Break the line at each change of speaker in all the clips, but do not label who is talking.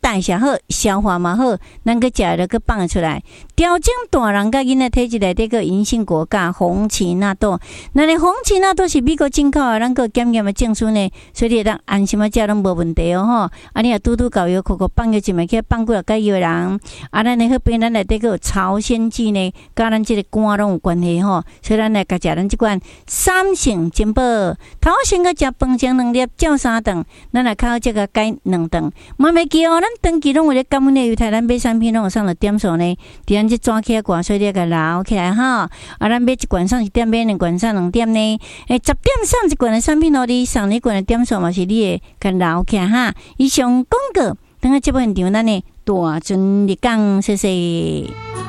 代谢好，消化嘛好，咱个食了个放出来。调整大人甲囡仔体质内底个银杏果甲红荠纳豆，那你红荠纳豆是美国进口的，咱个检验的证书呢，所以你当安心啊食拢无问题哦吼。啊，你啊拄搞药口放药一枚去放过来解药的人，啊，咱迄边咱内底个有朝鲜剂呢，甲咱即个肝拢有关系吼。所以咱来甲食咱即款三性珍宝，头先个食饭前2粒，照3顿，咱来靠这个改2顿。莫袂记哦，咱长期拢有咧感恩的犹太咱买产品拢有上了点数呢，伫咱即抓起来挂，所以你甲留起来哈。啊，咱买一罐上1点，买2罐上2点呢。10点上1罐的产品哦，你上1罐的点数嘛是你的，甲留起来哈。以上广告，等下这部现场咱呢大尊日讲，谢谢。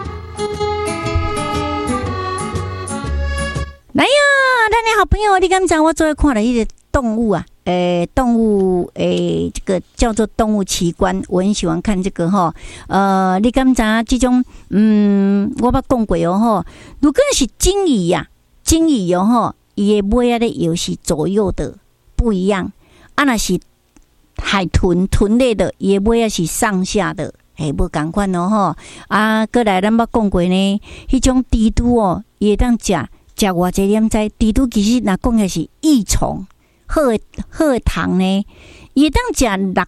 来呀，咱的好朋友，你敢知我昨天看了一个动物啊？动物这个叫做动物奇观，我很喜欢看这个哈。你敢知这种我捌讲过哦吼。如果是鲸鱼呀，鲸鱼哦吼，伊的尾啊咧又是左右的不一样。啊，那是海豚豚类的，伊的尾啊是上下的，无共款哦吼。啊，过来咱捌讲过呢，迄种蜘蛛哦，伊会当食偌济点知？蜘蛛其实若讲的是益虫。好的糖呢，伊会当食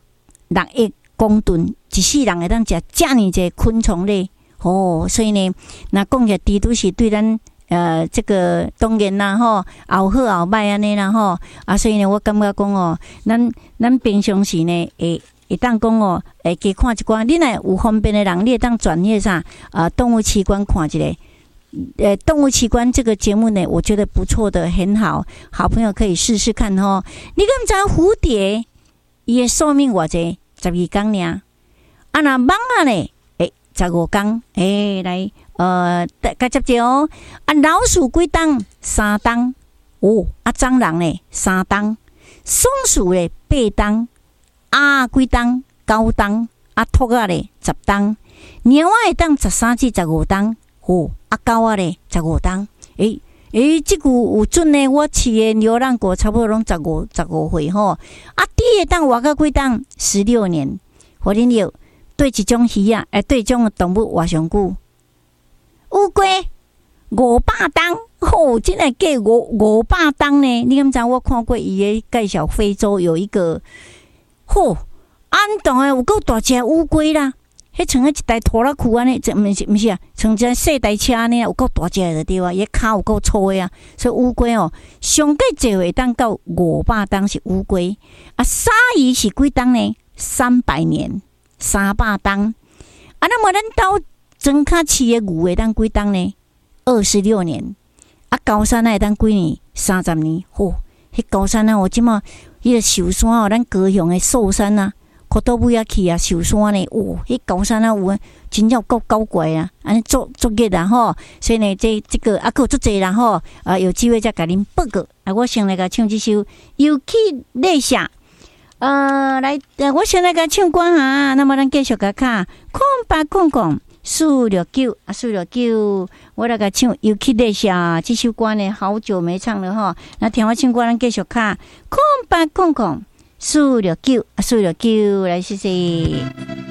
6亿公吨，一世人会当食遮尔济昆虫类哦。所以呢，若讲起蜘蛛是对咱这个当然啦吼，后好后歹安尼啦吼啊。所以呢，我感觉讲哦，咱平常时呢会当讲哦，加看一寡，你若有方便的人，你会当转迄啥动物奇观看一下。动物奇观这个节目呢，我觉得不错的，很好，好朋友可以试试看哦。你敢知蝴蝶伊的寿命偌济？12天尔。啊，那蠓仔呢？15天。来，甲接者哦。啊，老鼠几天？3天。哦，啊，蟑螂呢？3天。松鼠呢？8天。啊，几天？9天。啊，兔仔呢？10天。猫仔会当13至15天。哦，啊，狗仔咧15天。这句有准呢。我饲的流浪狗差不多拢15岁吼。啊，猪会当活到几天？16年。互恁了对一种鱼啊，对一种动物活上久。乌龟500天。吼，真系计500天呢。你敢知我看过伊的介绍，非洲有一个，吼，安当诶有够大只乌龟啦。迄像一台拖拉库安尼，这毋是啊，像一细台车安尼，有够大只的对啊，伊骹有够粗的啊。所以乌龟哦，上计济会当到500天是乌龟啊。鲨鱼是几天呢？300年，300天。啊，那么咱兜庄脚饲的牛会当几天呢？26年。啊，高山会当几年？30年。吼，迄高山啊，我即马迄个寿山哦，咱高雄的寿山啊。可倒尾啊去啊，寿山呢，哦，迄高山啊有啊，真正够高怪啊，安尼做热啦吼，所以呢，这个还有足济啦吼，有机会再甲恁报告。我先来甲唱这首《游去列下》，来，我先来甲唱歌哈，那么咱继续甲看空469，469，我来甲唱《游去列下》这首歌呢，好久没唱了吼，那听我唱歌，咱继续看空469，469，来谢谢。